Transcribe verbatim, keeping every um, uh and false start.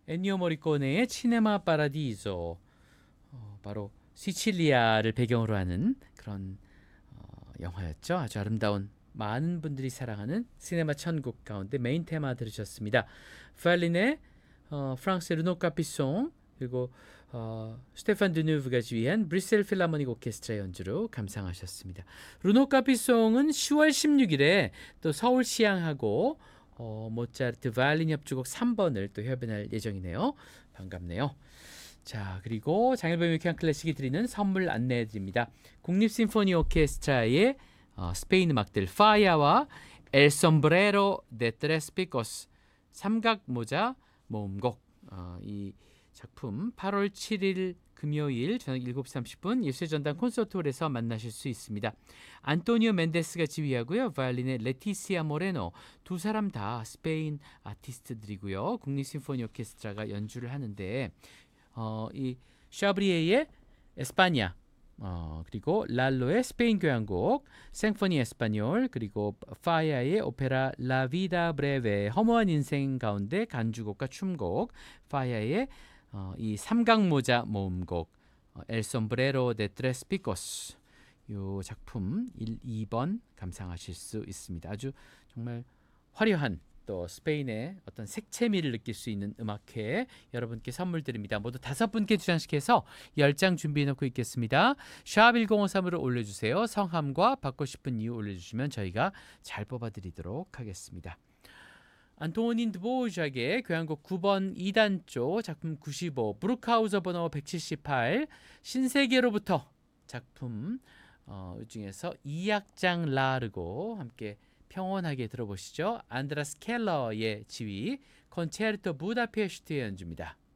엔니오 모리코네의 치네마 파라디소. 어, 바로 시칠리아를 배경으로 하는 그런 어, 영화였죠. 아주 아름다운 많은 분들이 사랑하는 시네마 천국 가운데 메인 테마 들으셨습니다. 파일린의 어, 프랑스 르노 카피송 그리고 어, 스테판 드누브가 지휘한 브뤼셀 필라모닉 오케스트라 연주로 감상하셨습니다. 르노 카피송은 시월 십육일에 또 서울 시향하고 어, 모차르트 바이올린 협주곡 삼 번을 또 협연할 예정이네요. 반갑네요. 자, 그리고 장일범 유쾌한 클래식이 드리는 선물 안내해드립니다. 국립심포니 오케스트라의 어, 스페인 음악들 파야와 엘 sombrero de tres picos 삼각 모자 모음곡 어, 이 작품 팔월 칠일 금요일 저녁 일곱 시 삼십 분 예술전당 콘서트홀에서 만나실 수 있습니다. 안토니오 멘데스가 지휘하고요. 바이올린의 레티시아 모레노 두 사람 다 스페인 아티스트들이고요. 국립심포니 오케스트라가 연주를 하는데 어, 이 샤브리에의 에스파냐 어, 그리고 랄로의 스페인 교향곡 생포니 에스파뇰 그리고 파야의 오페라 라 비다 브레베 허무한 인생 가운데 간주곡과 춤곡 파야의 어, 이 삼각모자 모음곡 어, 엘 sombrero de tres picos 요 작품 일, 이 번 감상하실 수 있습니다. 아주 정말 화려한 또 스페인의 어떤 색채미를 느낄 수 있는 음악회 여러분께 선물 드립니다. 모두 다섯 분께 두 장씩 해서 열 장 준비해 놓고 있겠습니다. 샵 일공오삼으로 올려주세요. 성함과 받고 싶은 이유 올려주시면 저희가 잘 뽑아드리도록 하겠습니다. 안토닌 드보우작의 교향곡 구 번 이 단조 작품 구십오 브루크하우저 번호 백칠십팔 신세계로부터 작품 어, 중에서 이 악장 라르고 함께 평온하게 들어보시죠. 안드라스 켈러의 지휘 콘체르토 부다페슈트의 연주입니다.